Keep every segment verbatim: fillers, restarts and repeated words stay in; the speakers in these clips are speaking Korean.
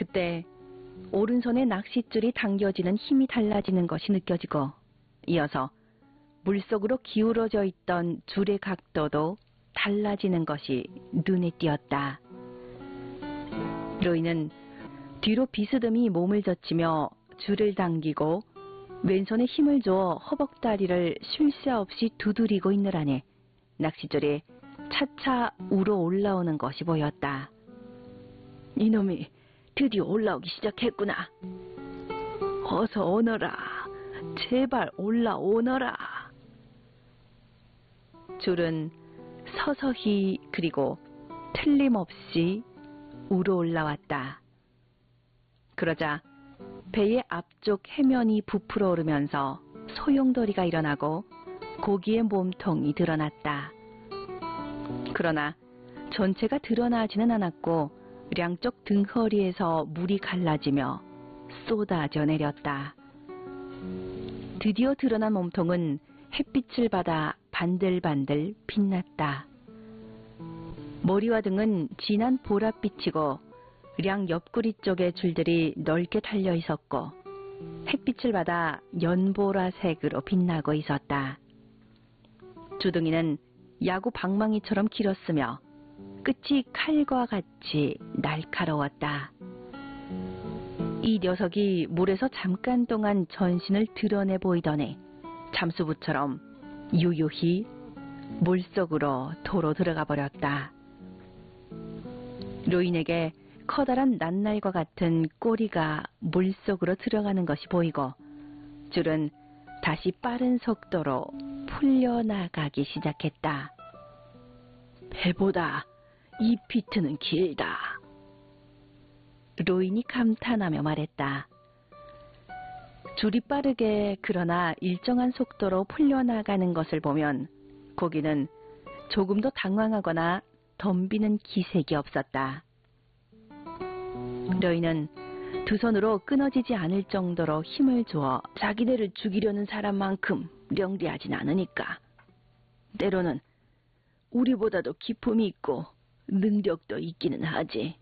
그때 오른손에 낚싯줄이 당겨지는 힘이 달라지는 것이 느껴지고 이어서 물속으로 기울어져 있던 줄의 각도도 달라지는 것이 눈에 띄었다. 로이는 뒤로 비스듬히 몸을 젖히며 줄을 당기고 왼손에 힘을 줘 허벅다리를 쉴 새 없이 두드리고 있느라니 낚싯줄이 차차 우러 올라오는 것이 보였다. 이놈이 드디어 올라오기 시작했구나. 어서 오너라. 제발 올라오너라. 줄은 서서히 그리고 틀림없이 우러 올라왔다. 그러자 배의 앞쪽 해면이 부풀어 오르면서 소용돌이가 일어나고 고기의 몸통이 드러났다. 그러나 전체가 드러나지는 않았고 양쪽 등허리에서 물이 갈라지며 쏟아져 내렸다. 드디어 드러난 몸통은 햇빛을 받아 반들반들 빛났다. 머리와 등은 진한 보랏빛이고 량 옆구리 쪽에 줄들이 넓게 달려 있었고 햇빛을 받아 연보라색으로 빛나고 있었다. 주둥이는 야구 방망이처럼 길었으며 끝이 칼과 같이 날카로웠다. 이 녀석이 물에서 잠깐 동안 전신을 드러내 보이더니 잠수부처럼 유유히 물속으로 도로 들어가 버렸다. 로인에게 커다란 낱날과 같은 꼬리가 물속으로 들어가는 것이 보이고 줄은 다시 빠른 속도로 풀려나가기 시작했다. 배보다 이 피트는 길다. 로인이 감탄하며 말했다. 줄이 빠르게 그러나 일정한 속도로 풀려나가는 것을 보면 고기는 조금도 당황하거나 덤비는 기색이 없었다. 로인은 두 손으로 끊어지지 않을 정도로 힘을 주어 자기네를 죽이려는 사람만큼 영리하진 않으니까. 때로는 우리보다도 기품이 있고 능력도 있기는 하지.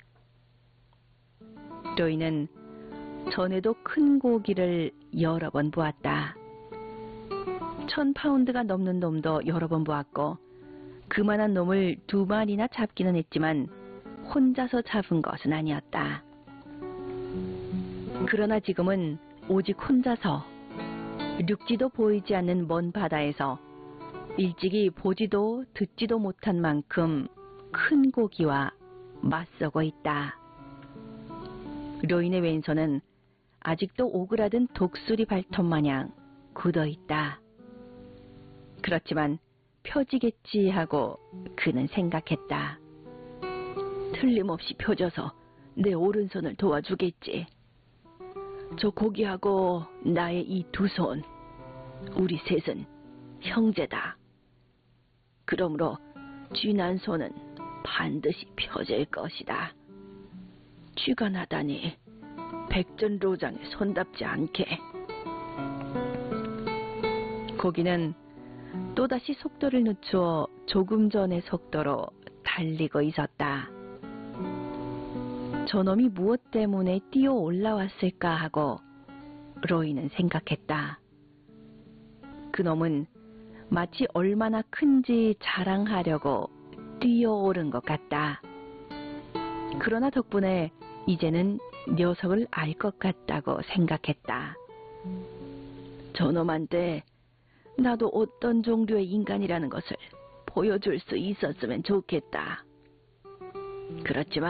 로인은 전에도 큰 고기를 여러 번 보았다. 천 파운드가 넘는 놈도 여러 번 보았고 그만한 놈을 두 마리나 잡기는 했지만 혼자서 잡은 것은 아니었다. 그러나 지금은 오직 혼자서 육지도 보이지 않는 먼 바다에서 일찍이 보지도 듣지도 못한 만큼 큰 고기와 맞서고 있다. 로인의 왼손은 아직도 오그라든 독수리 발톱 마냥 굳어 있다. 그렇지만 펴지겠지 하고 그는 생각했다. 틀림없이 펴져서 내 오른손을 도와주겠지. 저 고기하고 나의 이 두 손, 우리 셋은 형제다. 그러므로 쥐난 손은 반드시 펴질 것이다. 쥐가 나다니 백전로장에 손답지 않게. 고기는 또다시 속도를 늦추어 조금 전의 속도로 달리고 있었다. 저놈이 무엇 때문에 뛰어 올라왔을까 하고 로이는 생각했다. 그놈은 마치 얼마나 큰지 자랑하려고 뛰어오른 것 같다. 그러나 덕분에 이제는 녀석을 알 것 같다고 생각했다. 저놈한테 나도 어떤 종류의 인간이라는 것을 보여줄 수 있었으면 좋겠다. 그렇지만